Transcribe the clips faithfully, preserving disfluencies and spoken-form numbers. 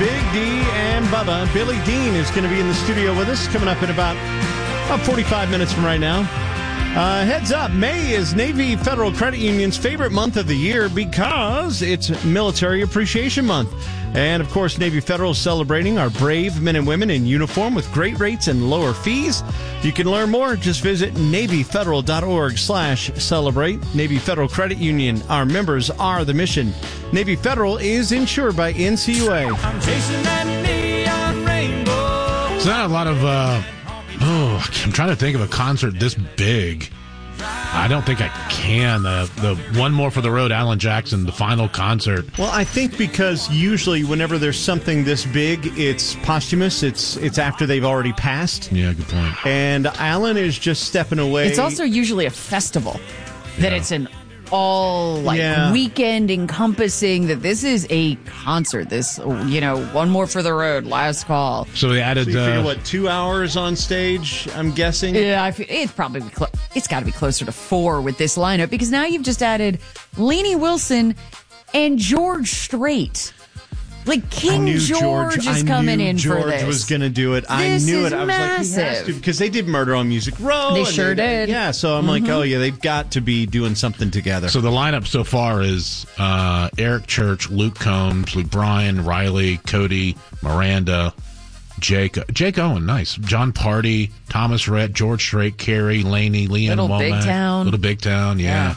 Big D and Bubba. Billy Dean is going to be in the studio with us coming up in about, about forty-five minutes from right now. Uh, heads up, May is Navy Federal Credit Union's favorite month of the year because it's Military Appreciation Month. And, of course, Navy Federal is celebrating our brave men and women in uniform with great rates and lower fees. You can learn more. Just visit NavyFederal.org slash celebrate. Navy Federal Credit Union. Our members are the mission. Navy Federal is insured by N C U A. I'm chasing that neon rainbow. It's not a lot of, uh, oh, I'm trying to think of a concert this big. I don't think I can. The the One More for the Road, Alan Jackson, the final concert. Well, I think because usually whenever there's something this big, it's posthumous. It's it's after they've already passed. Yeah, good point. And Alan is just stepping away. It's also usually a festival. That Yeah. it's an all like Yeah. weekend encompassing, that this is a concert. This, you know, One More for the Road, last call. So they added, So you figure, uh, what, two hours on stage, I'm guessing? Yeah, I feel, it's probably clo- it's got to be closer to four with this lineup, because now you've just added Lainey Wilson and George Strait. Like I King knew George, George is I coming knew in George for this. was going to do it. I This knew is it. I was like, he has massive. to, because they did Murder on Music Row. They and sure did. Yeah, so I'm like, oh yeah, they've got to be doing something together. so the lineup so far is uh, Eric Church, Luke Combs, Luke Bryan, Riley, Cody, Miranda, Jake, Jake Owen, nice, John Party, Thomas Rhett, George Strait, Carrie, Laney, Leanne Little Womack, Big Town. Little Big Town, yeah. Yeah.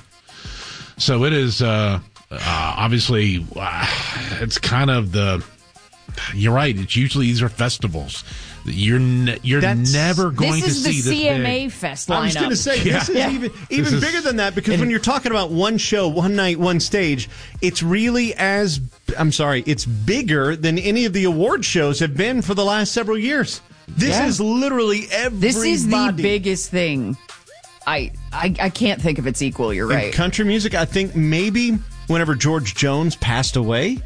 So it is uh, uh, obviously uh, it's kind of the. You're right. It's usually these are festivals. You're ne- you're That's- never going This to is the see this C M A big. Fest lineup. I was going to say, this is Yeah. even, even is- bigger than that, because when you're talking about one show, one night, one stage, it's really as, I'm sorry, it's bigger than any of the award shows have been for the last several years. This Yeah. is literally everybody. This is the biggest thing. I, I I can't think of its equal. You're In right. country music, I think maybe whenever George Jones passed away,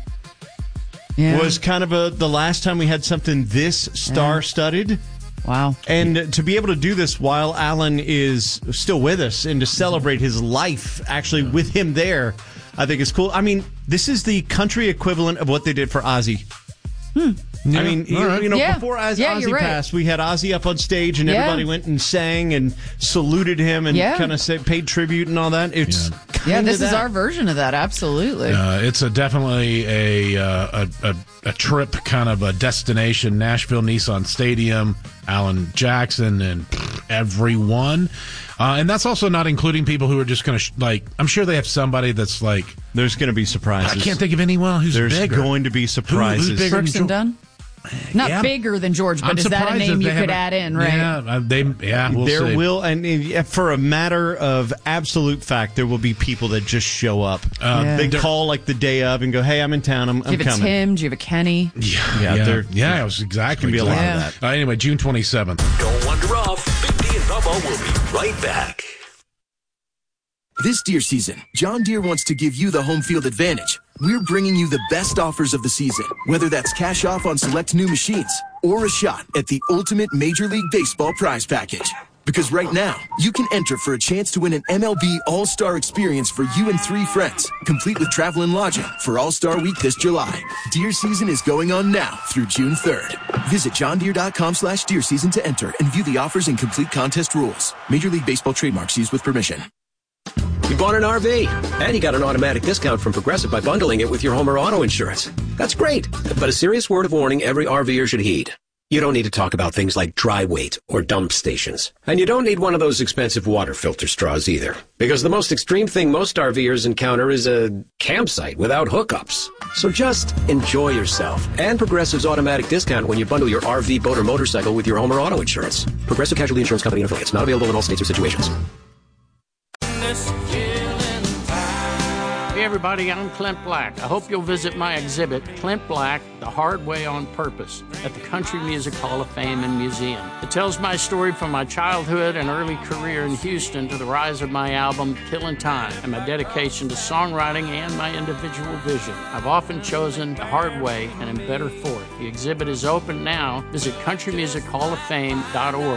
Yeah. was kind of a the last time we had something this star-studded. Wow. And to be able to do this while Alan is still with us and to celebrate his life actually with him there, I think is cool. I mean, this is the country equivalent of what they did for Ozzy. Hmm. I mean, you, right. you know, Yeah. before Oz, Yeah, Ozzy you're right. passed, we had Ozzy up on stage and Yeah. everybody went and sang and saluted him and Yeah. kind of paid tribute and all that. It's Yeah, kinda this is that. our version of that. Absolutely. Uh, it's a definitely a, uh, a a a trip, kind of a destination. Nashville Nissan Stadium, Alan Jackson, and pfft, everyone. Uh, and that's also not including people who are just going to sh- like. I'm sure they have somebody that's like. There's going to be surprises. I can't think of anyone who's There's bigger. going to be surprises. Who- who's bigger? Brooks and Dunn? Not Yeah. bigger than George, but I'm is that a surprised name that you they could haven't- add in, right? Yeah, uh, they. Yeah, we'll there see. will, and uh, for a matter of absolute fact, there will be people that just show up. Uh, Yeah. They there- call like the day of and go, "Hey, I'm in town. I'm, Do I'm you have a coming." Tim? Do you have a Kenny? Yeah, Yeah, yeah, there- yeah. It was exactly. There's gonna be a lot Yeah. of that. Uh, anyway, June twenty-seventh. Don't wander off. Big D and Bubba will be right back. This deer season, John Deere wants to give you the home field advantage. We're bringing you the best offers of the season, whether that's cash off on select new machines or a shot at the ultimate Major League Baseball prize package. Because right now, you can enter for a chance to win an M L B All-Star experience for you and three friends, complete with travel and lodging for All-Star Week this July. Deer season is going on now through June third. Visit johndeere.com slash deer season to enter and view the offers and complete contest rules. Major League Baseball trademarks used with permission. You bought an R V, and you got an automatic discount from Progressive by bundling it with your home or auto insurance. That's great, but a serious word of warning every RVer should heed. You don't need to talk about things like dry weight or dump stations. And you don't need one of those expensive water filter straws either. Because the most extreme thing most RVers encounter is a campsite without hookups. So just enjoy yourself and Progressive's automatic discount when you bundle your R V, boat, or motorcycle with your home or auto insurance. Progressive Casualty Insurance Company and affiliates. Not available in all states or situations. Hey everybody, I'm Clint Black. I hope you'll visit my exhibit, Clint Black, The Hard Way on Purpose, at the Country Music Hall of Fame and Museum. It tells my story from my childhood and early career in Houston to the rise of my album, Killin' Time, and my dedication to songwriting and my individual vision. I've often chosen the hard way and am better for it. The exhibit is open now. Visit country music hall of fame dot org